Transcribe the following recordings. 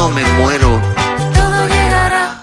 no me muero. Todo llegará.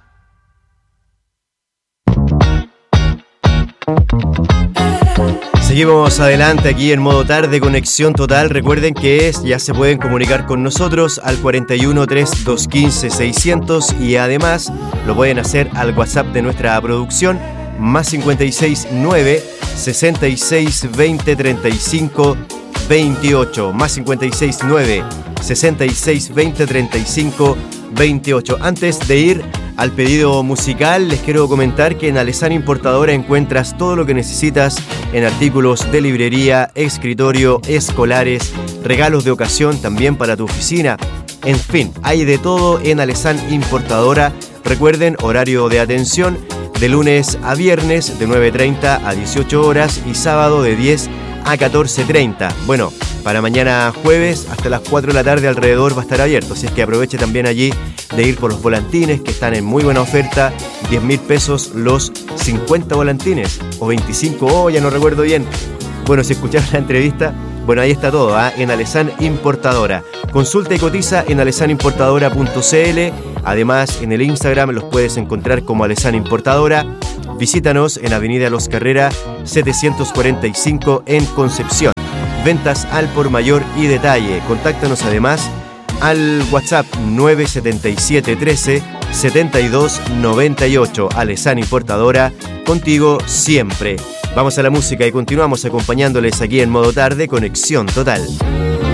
Seguimos adelante aquí en modo tarde, conexión total. Recuerden que ya se pueden comunicar con nosotros al 41 3215 600 y además lo pueden hacer al WhatsApp de nuestra producción más 56 9 66 20 35 28 más 56 9 66 20 35 28. Antes de ir al pedido musical, les quiero comentar que en Alesana Importadora encuentras todo lo que necesitas en artículos de librería, escritorio, escolares, regalos de ocasión también para tu oficina. En fin, hay de todo en Alesana Importadora. Recuerden, horario de atención de lunes a viernes de 9:30 a 18 horas y sábado de 10 a 14:30. Bueno, para mañana jueves hasta las 4 de la tarde alrededor va a estar abierto, así es que aproveche también allí de ir por los volantines que están en muy buena oferta, 10.000 pesos los 50 volantines, o 25, ya no recuerdo bien. Bueno, si escucharon la entrevista, bueno, ahí está todo, en Alesana Importadora. Consulta y cotiza en alesanimportadora.cl. Además, en el Instagram los puedes encontrar como Alesana Importadora. Visítanos en Avenida Los Carrera 745 en Concepción. Ventas al por mayor y detalle. Contáctanos además al WhatsApp 977 13 72 98. Alesana Importadora, contigo siempre. Vamos a la música y continuamos acompañándoles aquí en modo tarde, conexión total.